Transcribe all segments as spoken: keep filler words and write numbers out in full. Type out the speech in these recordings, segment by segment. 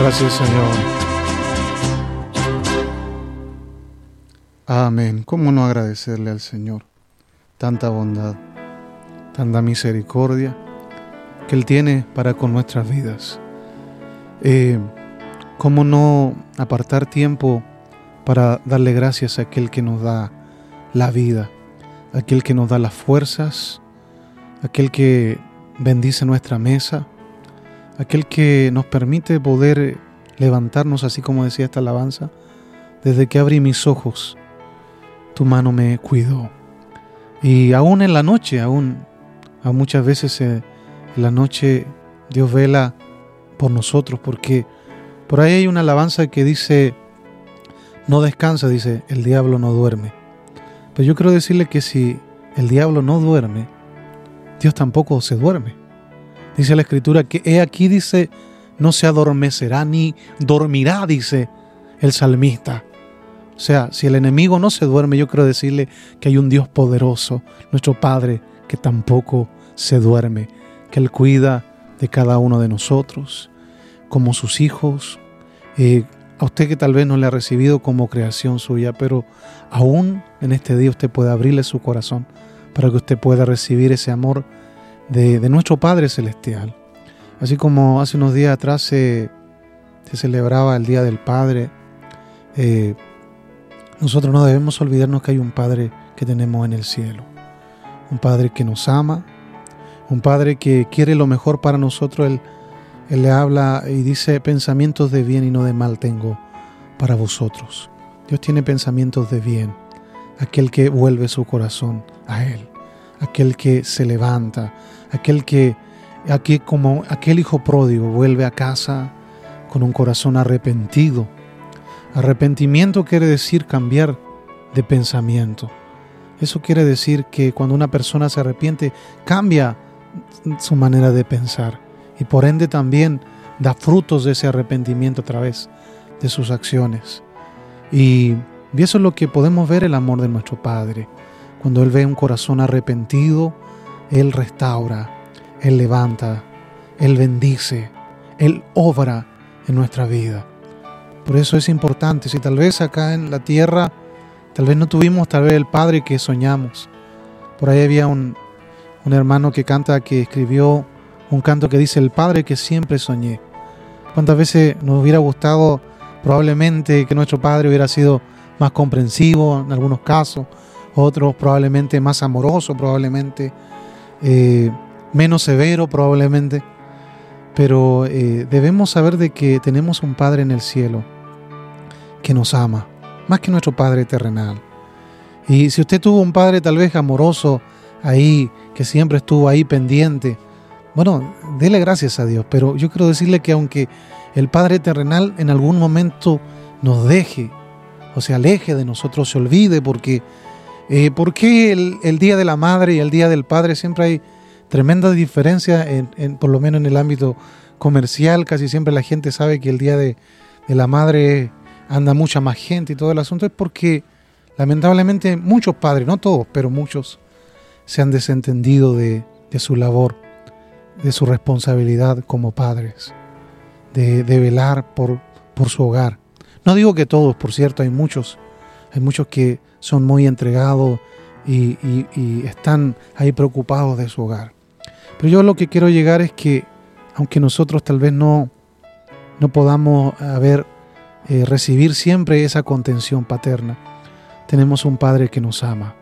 Gracias, Señor. Amén. ¿Cómo no agradecerle al Señor tanta bondad, tanta misericordia que Él tiene para con nuestras vidas? Eh, ¿Cómo no apartar tiempo para darle gracias a aquel que nos da la vida, aquel que nos da las fuerzas, aquel que bendice nuestra mesa, aquel que nos permite poder levantarnos, así como decía esta alabanza: desde que abrí mis ojos, tu mano me cuidó. Y aún en la noche, aún, aún muchas veces eh, en la noche Dios vela por nosotros, porque por ahí hay una alabanza que dice: no descansa, dice, el diablo no duerme. Pero yo quiero decirle que si el diablo no duerme, Dios tampoco se duerme. Dice la Escritura que he aquí, dice, no se adormecerá ni dormirá, dice el salmista. O sea, si el enemigo no se duerme, yo quiero decirle que hay un Dios poderoso, nuestro Padre, que tampoco se duerme, que Él cuida de cada uno de nosotros, como sus hijos. Eh, a usted que tal vez no le ha recibido como creación suya, pero aún en este día usted puede abrirle su corazón para que usted pueda recibir ese amor de, de nuestro Padre Celestial. Así como hace unos días atrás se, se celebraba el Día del Padre, eh, nosotros no debemos olvidarnos que hay un Padre que tenemos en el cielo, un Padre que nos ama, un Padre que quiere lo mejor para nosotros. Él, él le habla y dice: pensamientos de bien y no de mal tengo para vosotros. Dios tiene pensamientos de bien, aquel que vuelve su corazón a Él, aquel que se levanta, aquel que, aquí como aquel hijo pródigo, vuelve a casa con un corazón arrepentido. Arrepentimiento quiere decir cambiar de pensamiento. Eso quiere decir que cuando una persona se arrepiente, cambia su manera de pensar y por ende también da frutos de ese arrepentimiento a través de sus acciones. Y, y eso es lo que podemos ver, el amor de nuestro Padre. Cuando Él ve un corazón arrepentido, Él restaura, Él levanta, Él bendice, Él obra en nuestra vida. Por eso es importante, si tal vez acá en la tierra, tal vez no tuvimos tal vez el Padre que soñamos. Por ahí había un, un hermano que canta, que escribió un canto que dice: el Padre que siempre soñé. ¿Cuántas veces nos hubiera gustado probablemente que nuestro Padre hubiera sido más comprensivo en algunos casos, otros probablemente más amoroso, probablemente eh, menos severo, probablemente? Pero eh, debemos saber de que tenemos un Padre en el cielo que nos ama, más que nuestro Padre terrenal. Y si usted tuvo un Padre tal vez amoroso ahí, que siempre estuvo ahí pendiente, bueno, dele gracias a Dios. Pero yo quiero decirle que aunque el Padre terrenal en algún momento nos deje, o se aleje de nosotros, se olvide, porque eh, ¿por qué el, el Día de la Madre y el Día del Padre siempre hay tremenda diferencia, en, en, por lo menos en el ámbito comercial? Casi siempre la gente sabe que el Día de, de la Madre anda mucha más gente y todo el asunto. Es porque lamentablemente muchos padres, no todos, pero muchos, se han desentendido de, de su labor, de su responsabilidad como padres, de, de velar por, por su hogar. No digo que todos, por cierto, hay muchos, hay muchos que son muy entregados y, y, y están ahí preocupados de su hogar. Pero yo lo que quiero llegar es que, aunque nosotros tal vez no, no podamos haber, eh, recibir siempre esa contención paterna, tenemos un Padre que nos ama,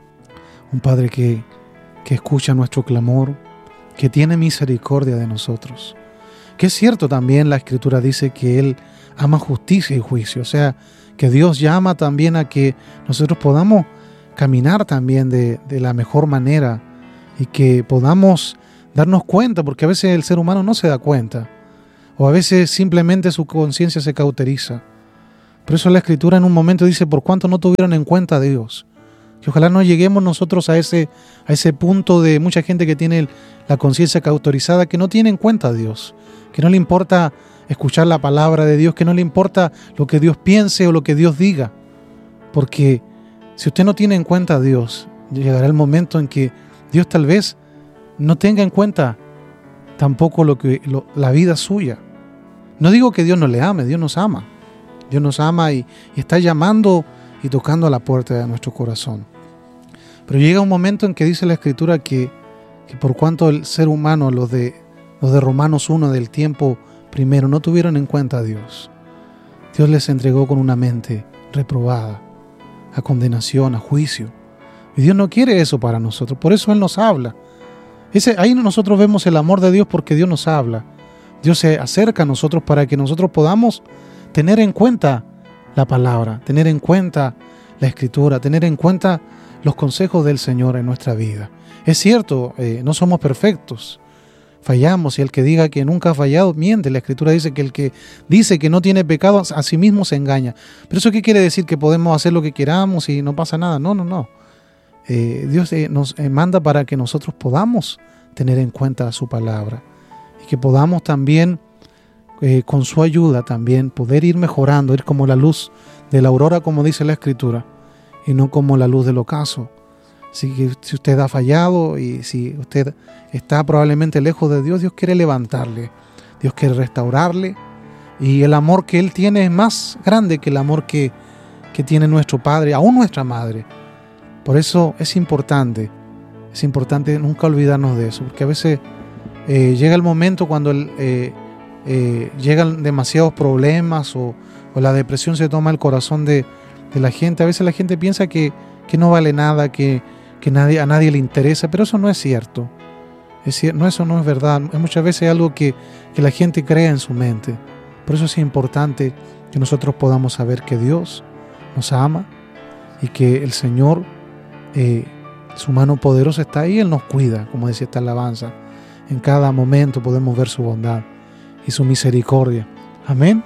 un Padre que, que escucha nuestro clamor, que tiene misericordia de nosotros. Que es cierto, también la Escritura dice que Él ama justicia y juicio, o sea, que Dios llama también a que nosotros podamos caminar también de, de la mejor manera y que podamos darnos cuenta, porque a veces el ser humano no se da cuenta, o a veces simplemente su conciencia se cauteriza. Por eso la Escritura en un momento dice: por cuanto no tuvieron en cuenta a Dios. Que ojalá no lleguemos nosotros a ese, a ese punto de mucha gente que tiene la conciencia cauterizada, que no tiene en cuenta a Dios, que no le importa escuchar la palabra de Dios, que no le importa lo que Dios piense o lo que Dios diga. Porque si usted no tiene en cuenta a Dios, llegará el momento en que Dios tal vez no tenga en cuenta tampoco lo que, lo, la vida suya. No digo que Dios no le ame, Dios nos ama. Dios nos ama y, y está llamando y tocando a la puerta de nuestro corazón. Pero llega un momento en que dice la Escritura que, que por cuanto el ser humano, los de, los de Romanos uno del tiempo primero, no tuvieron en cuenta a Dios, Dios les entregó con una mente reprobada, a condenación, a juicio. Y Dios no quiere eso para nosotros, por eso Él nos habla. Ese, ahí nosotros vemos el amor de Dios porque Dios nos habla. Dios se acerca a nosotros para que nosotros podamos tener en cuenta la palabra, tener en cuenta la Escritura, tener en cuenta los consejos del Señor en nuestra vida. Es cierto, eh, no somos perfectos, fallamos, y el que diga que nunca ha fallado, miente. La Escritura dice que el que dice que no tiene pecado, a sí mismo se engaña. ¿Pero eso qué quiere decir? ¿Que podemos hacer lo que queramos y no pasa nada? No, no, no. Eh, Dios eh, nos eh, manda para que nosotros podamos tener en cuenta su palabra y que podamos también, eh, con su ayuda también, poder ir mejorando, ir como la luz de la aurora, como dice la Escritura, y no como la luz del ocaso. Así que si usted ha fallado y si usted está probablemente lejos de Dios, Dios quiere levantarle, Dios quiere restaurarle, y el amor que Él tiene es más grande que el amor que, que tiene nuestro Padre, aún nuestra Madre. Por eso es importante, es importante nunca olvidarnos de eso, porque a veces eh, llega el momento cuando el, eh, eh, llegan demasiados problemas o, o la depresión se toma el corazón de, de la gente. A veces la gente piensa que, que no vale nada, que, que nadie, a nadie le interesa, pero eso no es cierto. Es cierto, no, eso no es verdad. Muchas veces es algo que, que la gente crea en su mente. Por eso es importante que nosotros podamos saber que Dios nos ama y que el Señor, eh, su mano poderosa está ahí, Él nos cuida, como decía esta alabanza. En cada momento podemos ver su bondad y su misericordia. Amén.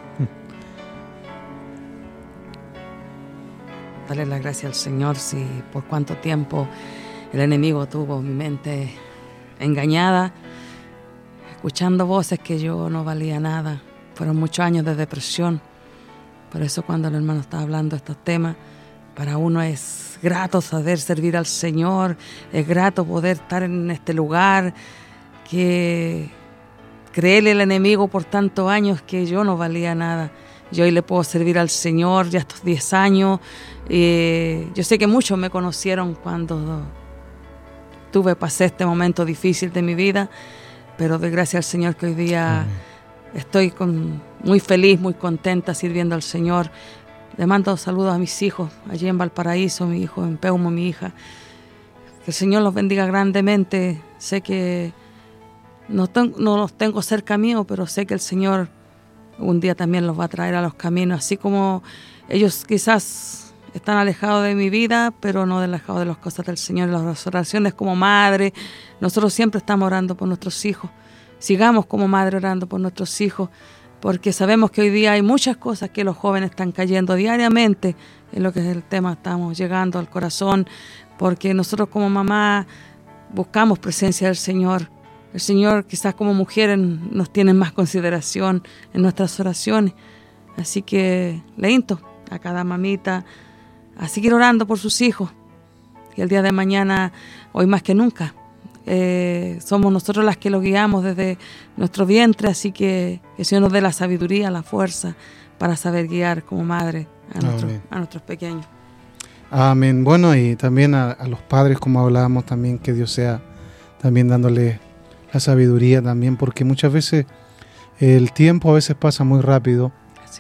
Dale la gracia al Señor, si por cuánto tiempo el enemigo tuvo mi mente engañada, escuchando voces que yo no valía nada. Fueron muchos años de depresión. Por eso cuando el hermano está hablando de estos temas, para uno es grato saber servir al Señor, es grato poder estar en este lugar, que creerle al enemigo por tantos años que yo no valía nada. Yo hoy le puedo servir al Señor ya estos diez años. Eh, yo sé que muchos me conocieron cuando tuve, pasé este momento difícil de mi vida, pero doy gracias al Señor que hoy día Amén. Estoy con, muy feliz, muy contenta sirviendo al Señor. Le mando saludos a mis hijos allí en Valparaíso, mi hijo en Peumo, mi hija. Que el Señor los bendiga grandemente. Sé que no, ten, no los tengo cerca mío, pero sé que el Señor un día también los va a traer a los caminos, así como ellos quizás están alejados de mi vida, pero no alejados de las cosas del Señor. Las oraciones como madre, nosotros siempre estamos orando por nuestros hijos. Sigamos como madre orando por nuestros hijos, porque sabemos que hoy día hay muchas cosas que los jóvenes están cayendo diariamente, en lo que es el tema, estamos llegando al corazón, porque nosotros como mamá buscamos presencia del Señor. El Señor quizás como mujeres nos tiene más consideración en nuestras oraciones. Así que le insto a cada mamita a seguir orando por sus hijos. Y el día de mañana, hoy más que nunca, eh, somos nosotros las que los guiamos desde nuestro vientre. Así que el Señor nos dé la sabiduría, la fuerza para saber guiar como madre a, nuestro, a nuestros pequeños. Amén. Bueno, y también a, a los padres, como hablábamos también, que Dios sea también dándole la sabiduría también, porque muchas veces el tiempo a veces pasa muy rápido. Sí.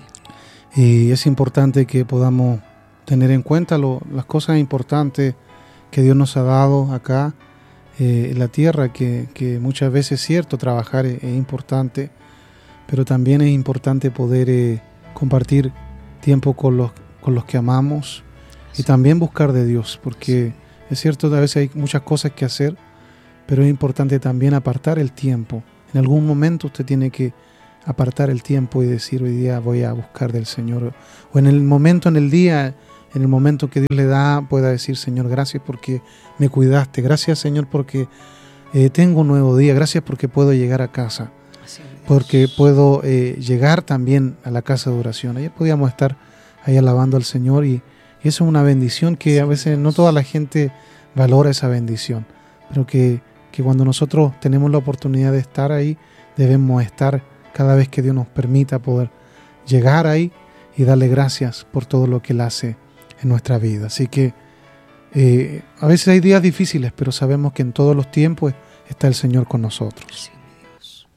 Y es importante que podamos tener en cuenta lo, las cosas importantes que Dios nos ha dado acá eh, en la tierra, que, que muchas veces es cierto, trabajar es, es importante, pero también es importante poder eh, compartir tiempo con los, con los que amamos. Sí. Y también buscar de Dios, porque sí. Es cierto que a veces hay muchas cosas que hacer, pero es importante también apartar el tiempo. En algún momento usted tiene que apartar el tiempo y decir, hoy día voy a buscar del Señor. O en el momento, en el día, en el momento que Dios le da, pueda decir, Señor, gracias porque me cuidaste. Gracias, Señor, porque eh, tengo un nuevo día. Gracias porque puedo llegar a casa. Porque puedo eh, llegar también a la casa de oración. Ayer podíamos estar ahí alabando al Señor y, y eso es una bendición que a veces no toda la gente valora esa bendición. Pero que que cuando nosotros tenemos la oportunidad de estar ahí, debemos estar cada vez que Dios nos permita poder llegar ahí y darle gracias por todo lo que Él hace en nuestra vida. Así que eh, a veces hay días difíciles, pero sabemos que en todos los tiempos está el Señor con nosotros. Sí.